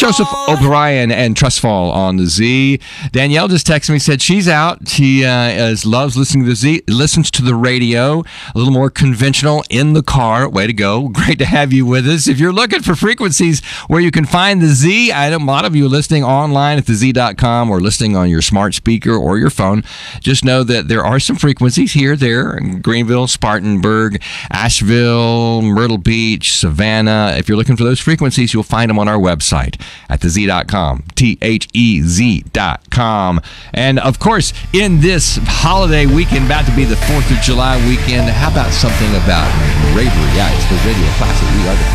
Joseph O'Brien and Trustfall on the Z. Danielle just texted me, said she's out. She loves listening to the Z, listens to the radio, a little more conventional in the car. Way to go. Great to have you with us. If you're looking for frequencies where you can find the Z, I know a lot of you are listening online at thez.com or listening on your smart speaker or your phone. Just know that there are some frequencies here, there, in Greenville, Spartanburg, Asheville, Myrtle Beach, Savannah. If you're looking for those frequencies, you'll find them on our website at thez.com, THEZ.com. And of course, in this holiday weekend, about to be the 4th of July weekend, how about something about bravery? Yeah, it's the Radio Classic. We are the